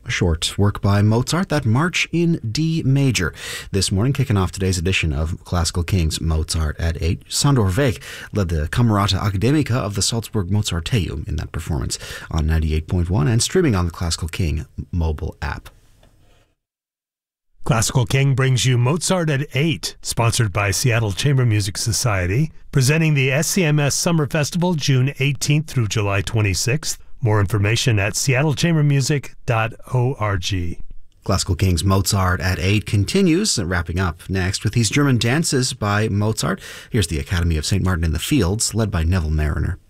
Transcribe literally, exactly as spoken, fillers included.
A short work by Mozart, that March in D major. This morning, kicking off today's edition of Classical Kings Mozart at eight. Sandor Weg led the Camerata Academica of the Salzburg Mozarteum in that performance on ninety-eight point one and streaming on the Classical King mobile app. Classical King brings you Mozart at eight, sponsored by Seattle Chamber Music Society, presenting the S C M S Summer Festival June eighteenth through July twenty-sixth. More information at seattle chamber music dot org. Classical Kings Mozart at eight continues, wrapping up next with these German dances by Mozart. Here's the Academy of Saint Martin in the Fields, led by Neville Mariner.